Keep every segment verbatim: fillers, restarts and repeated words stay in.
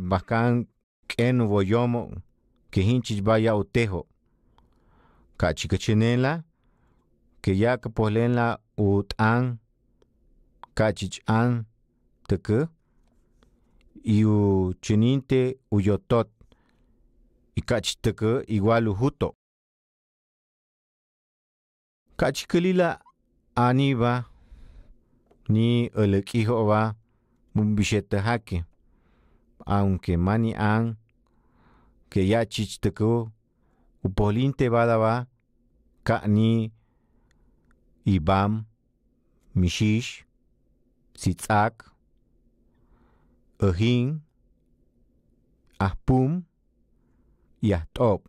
bacán ken voyomo que hinchis vaya utejo kachikachinela que ya que polenla utan kachichan teke y u chininte uyotot y kachiteke igual ujuto kachikelila aniba ni elekijo va bumbishete haki aunque mani an que ya chichteko upoliente badaba ka ni ibam mishish sitzak ahin ahpum y ahtop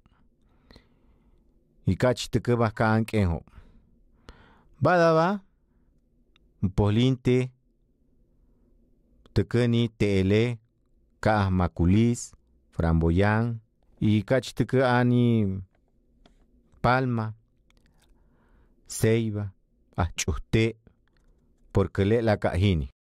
y kachichteke baka ankenho badaba upoliente tekeni tele ka maculis framboyán y kachichteke ani palma ceiba achuste porque le la cajini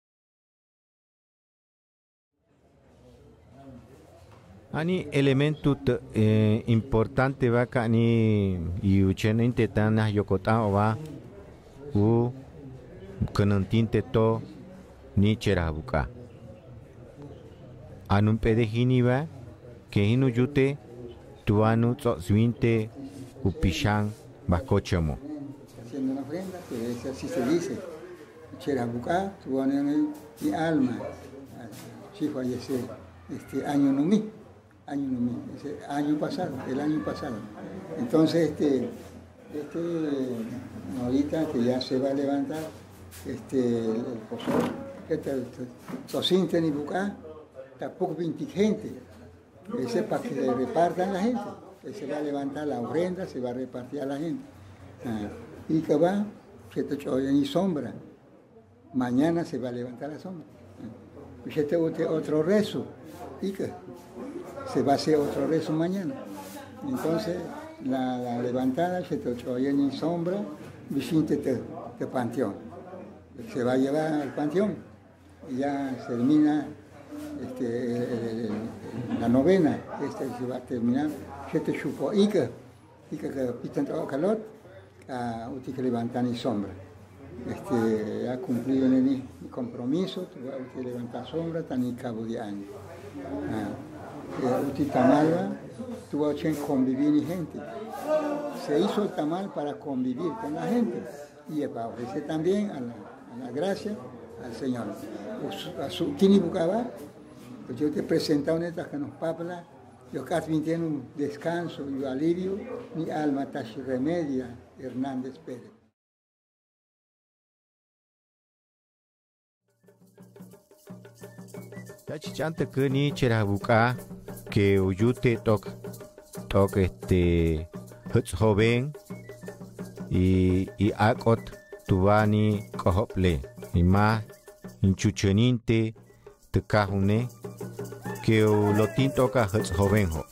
ani elemento te, eh, importante va kani y ucheninte tana yokota va u kanantinte to ni cherabuka anun pedejini va que hinu yute tuanu tso swinte upishan bakochamo haciendo una ofrenda, que es así se dice. Cherabuká, tu mi alma, si fallece este año no mi, año no mi, ese año pasado, el año pasado. Entonces, este, este, ahorita que ya se va a levantar, este, el pozol, este, Sosinte ni Bucá, tampoco veinte gente, ese para que le repartan la gente, se va a levantar la ofrenda, se va a repartir a la gente. Ah, y que va, se te echó en sombra. Mañana se va a levantar la sombra. Y se te otro rezo. Y que se va a hacer otro rezo mañana. Entonces, la, la levantada se te echó en sombra, visite de, de panteón. Se va a llevar al panteón. Y ya se termina este, el, el, el, la novena. Este se va a terminar. Se te chupó. Y que, y que, que pitan todo calor. A usted que levantar en sombra. Este, ha cumplido en mi compromiso, usted levantar sombra, está en cabo de año. Ah, usted tamal, tuvo que convivir con gente. Se hizo el tamal para convivir con la gente y para ofrecer también a la, a la gracia al Señor. A su Kini Bucaba, pues yo te he presentado en estas que nos papla, yo casi tengo un descanso y un alivio, mi alma está remedia. Hernández Pérez. Tachichante que ni cherabuka que uyute tok tok este huts joven y y akot tubani kohople y más inchucheninte te kahune que lo tinto ka huts joven ho